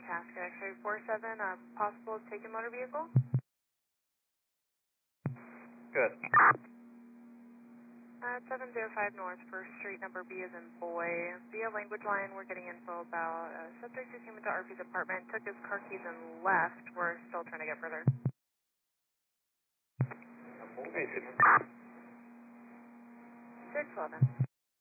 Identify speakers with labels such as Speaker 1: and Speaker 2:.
Speaker 1: task at X-ray 47, possible taken motor vehicle?
Speaker 2: Good.
Speaker 1: 705 North, First Street, number B as in boy. Via language line, we're getting info about subject who came into RP's apartment, took his car keys and left. We're still trying to get further.
Speaker 2: Hey,
Speaker 1: 611.